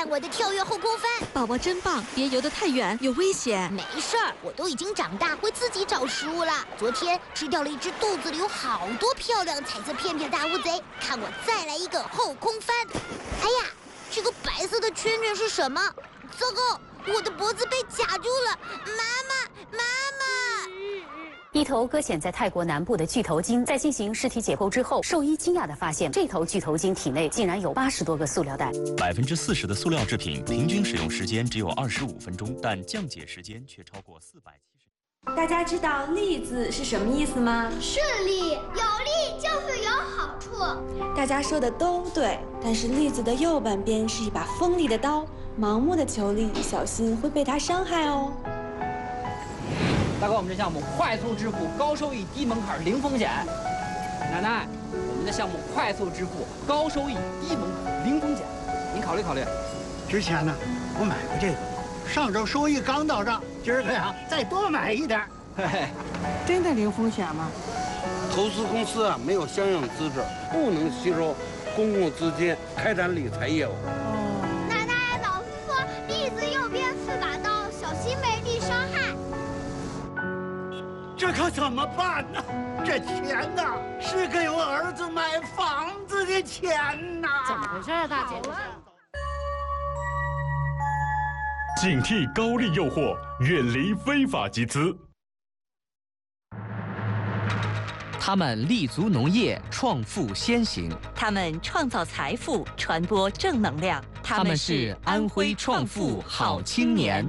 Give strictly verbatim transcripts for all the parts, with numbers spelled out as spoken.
看我的跳跃后空翻。 宝宝真棒，别游得太远，有危险。 没事儿，我都已经长大，会自己找食物了。昨天吃掉了一只肚子里有好多漂亮彩色片片的大乌贼，看我再来一个后空翻。哎呀，这个白色的圈圈是什么？糟糕，我的脖子被卡住了！妈妈，妈妈！ 一头搁浅在泰国南部的巨头鲸，在进行尸体解剖之后，兽医惊讶地发现，这头巨头鲸体内竟然有八十多个塑料袋。 百分之四十的塑料制品平均使用时间只有二十五分钟，但降解时间却超过四百七十。 大家知道“利”字是什么意思吗？ 顺利，有利就是有好处。 大家说的都对，但是“利”字的右半边是一把锋利的刀，盲目的求利，小心会被它伤害哦。 大哥，我们这项目快速支付，高收益，低门槛，零风险。奶奶，我们的项目快速支付，高收益，低门槛，零风险，您考虑考虑。 之前呢，我买过这个，上周收益刚到账，今儿个呀再多买一点。 嘿嘿， 真的零风险吗？ 投资公司啊没有相应资质，不能吸收公共资金开展理财业务。 哦，奶奶，老师说利字右边是把刀，小心被利伤害。 这可怎么办呢？这钱呐，是给我儿子买房子的钱呐！ 怎么回事啊，大姐？ 警惕高利诱惑，远离非法集资。 他们立足农业，创富先行； 他们创造财富，传播正能量。 他们是安徽创富好青年。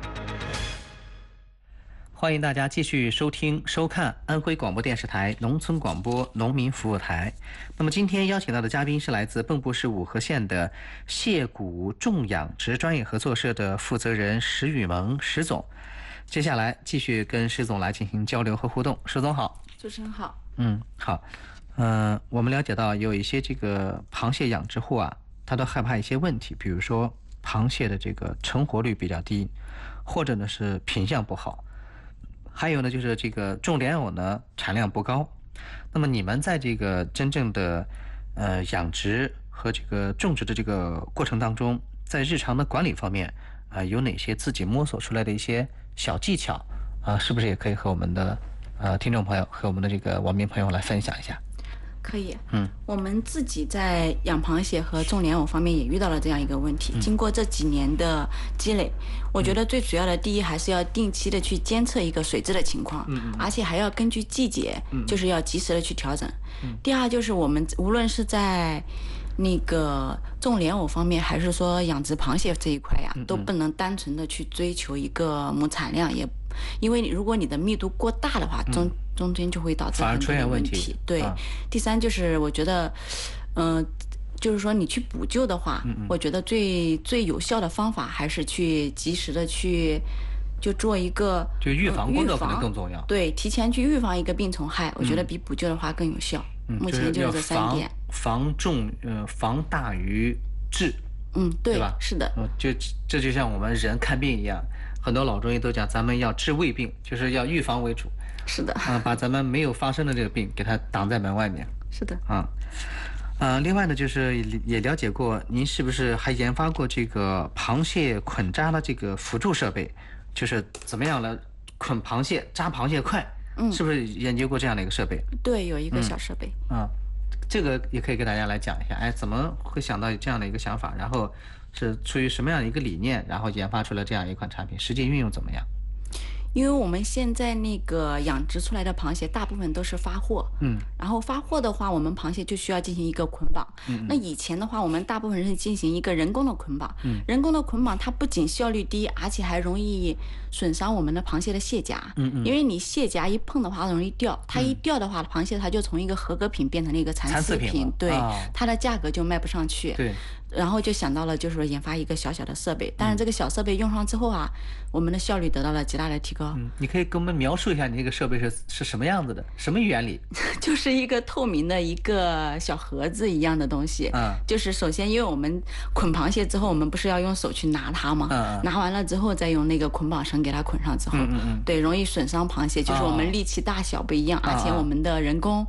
欢迎大家继续收听、收看安徽广播电视台农村广播农民服务台。那么今天邀请到的嘉宾是来自蚌埠市五河县的蟹谷种养殖专业合作社的负责人石雨萌石总。接下来继续跟石总来进行交流和互动。石总好。 主持人好。 嗯，好。嗯、呃，我们了解到有一些这个螃蟹养殖户啊，他都害怕一些问题，比如说螃蟹的这个成活率比较低，或者呢是品相不好。还有呢，就是这个种莲藕呢产量不高。那么你们在这个真正的呃养殖和这个种植的这个过程当中，在日常的管理方面啊、呃，有哪些自己摸索出来的一些小技巧啊、呃？是不是也可以和我们的呃听众朋友和我们的这个网民朋友来分享一下？ 可以， 嗯， 我们自己在养螃蟹和种莲藕方面也遇到了这样一个问题。嗯、经过这几年的积累，我觉得最主要的第一还是要定期的去监测一个水质的情况，嗯，而且还要根据季节，嗯，就是要及时的去调整。嗯，第二就是我们无论是在那个种莲藕方面，还是说养殖螃蟹这一块呀、啊，都不能单纯的去追求一个母产量，也因为如果你的密度过大的话，中、嗯、中间就会导致很多的问题。对、啊，第三就是我觉得，嗯、呃，就是说你去补救的话，嗯嗯我觉得最最有效的方法还是去及时的去。就做一个就预防工作可能更重要、呃， 对，提前去预防一个病虫害，我觉得比补救的话更有效。嗯、目前就是这三点： 防重呃防大于治。 嗯，对， 对吧？ 是的， 嗯，就这就像我们人看病一样，很多老中医都讲，咱们要治胃病，就是要预防为主。 是的， 啊、呃，把咱们没有发生的这个病给它挡在门外面。 是的， 啊。呃，另外呢，就是也了解过，您是不是还研发过这个螃蟹捆扎的这个辅助设备？就是怎么样来捆螃蟹、扎螃蟹块，嗯，是不是研究过这样的一个设备？ 对，有一个小设备。 嗯，啊，这个也可以给大家来讲一下。哎，怎么会想到这样的一个想法？然后是出于什么样的一个理念，然后研发出了这样一款产品？实际运用怎么样？ 因为我们现在那个养殖出来的螃蟹大部分都是发货，嗯，然后发货的话，我们螃蟹就需要进行一个捆绑。嗯，那以前的话，我们大部分人是进行一个人工的捆绑。嗯，人工的捆绑它不仅效率低，而且还容易损伤我们的螃蟹的蟹夹。嗯嗯，因为你蟹夹一碰的话容易掉，它一掉的话，螃蟹它就从一个合格品变成了一个残次品，品对、哦，它的价格就卖不上去。 对。 然后就想到了，就是说研发一个小小的设备，但是这个小设备用上之后啊，我们的效率得到了极大的提高。 嗯，你可以给我们描述一下你这个设备是是什么样子的，什么原理？ 就是一个透明的一个小盒子一样的东西。嗯，就是首先，因为我们捆螃蟹之后，我们不是要用手去拿它吗？嗯，拿完了之后再用那个捆绑绳给它捆上之后，嗯嗯嗯，对，容易损伤螃蟹，就是我们力气大小不一样，哦、而且我们的人工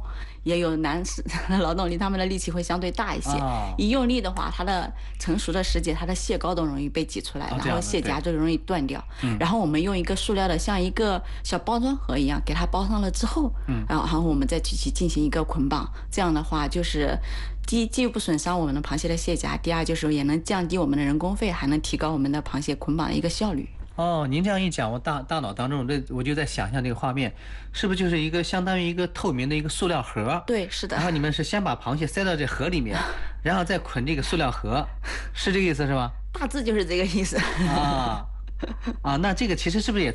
也有男士劳动力，他们的力气会相对大一些。 哦、 一用力的话，它的成熟的时节，它的蟹膏都容易被挤出来， 哦、 然后蟹夹就容易断掉。 嗯、 然后我们用一个塑料的，像一个小包装盒一样，给它包上了之后， 嗯， 然后然后我们再去去进行一个捆绑。这样的话，就是第一既不损伤我们的螃蟹的蟹夹，第二就是也能降低我们的人工费，还能提高我们的螃蟹捆绑的一个效率。 哦，您这样一讲，我大大脑当中，这我就在想象这个画面，是不是就是一个相当于一个透明的一个塑料盒？ 对，是的。 然后你们是先把螃蟹塞到这盒里面，然后再捆这个塑料盒，是这个意思是吧？ 大致就是这个意思。 啊啊，那这个其实是不是也